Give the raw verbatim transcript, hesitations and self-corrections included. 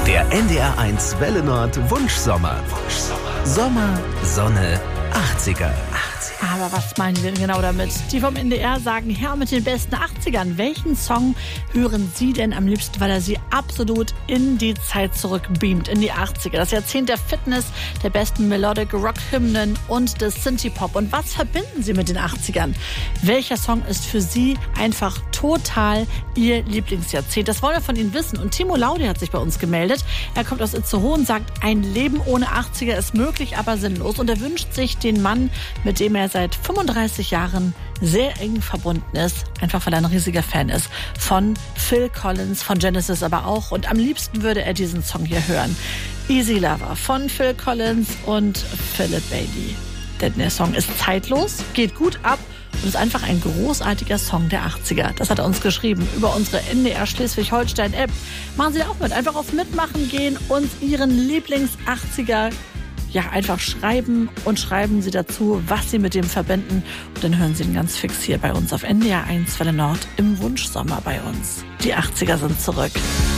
Der N D R eins Welle Nord Wunschsommer. Sommer, Sonne, achtziger. Aber was meinen wir genau damit? Die vom N D R sagen, Herr mit den besten achtzigern. Welchen Song hören Sie denn am liebsten, weil er Sie absolut in die Zeit zurückbeamt, in die achtziger? Das Jahrzehnt der Fitness, der besten Melodic Rock-Hymnen und des Synthie-Pop. Und was verbinden Sie mit den achtzigern? Welcher Song ist für Sie einfach total Ihr Lieblingsjahrzehnt? Das wollen wir von Ihnen wissen. Und Timo Laudi hat sich bei uns gemeldet. Er kommt aus Itzehoe und sagt, ein Leben ohne achtziger ist möglich, aber sinnlos. Und er wünscht sich den Mann, mit dem er seit fünfunddreißig Jahren sehr eng verbunden ist, einfach weil er ein riesiger Fan ist, von Phil Collins, von Genesis aber auch. Und am liebsten würde er diesen Song hier hören. Easy Lover von Phil Collins und Philip Bailey. Denn der Song ist zeitlos, geht gut ab und ist einfach ein großartiger Song der achtziger. Das hat er uns geschrieben über unsere N D R Schleswig-Holstein-App. Machen Sie da auch mit. Einfach auf Mitmachen gehen, uns Ihren Lieblings-achtziger ja, einfach schreiben und schreiben Sie dazu, was Sie mit dem verbinden. Und dann hören Sie ihn ganz fix hier bei uns auf N D R eins Welle Nord im Wunschsommer bei uns. Die achtziger sind zurück.